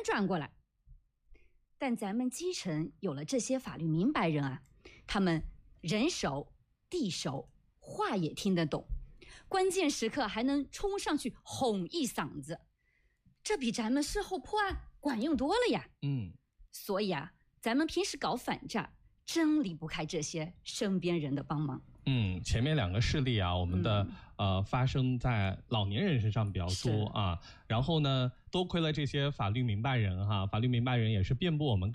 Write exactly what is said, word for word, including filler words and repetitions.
转过来。但咱们基层有了这些法律明白人啊，他们人熟地熟，话也听得懂，关键时刻还能冲上去哄一嗓子，这比咱们事后破案管用多了呀。 嗯， 所以啊，咱们平时搞反诈真离不开这些身边人的帮忙。 嗯，前面两个事例啊，我们的、嗯、呃发生在老年人身上比较多啊，然后呢，多亏了这些法律明白人哈，法律明白人也是遍布我们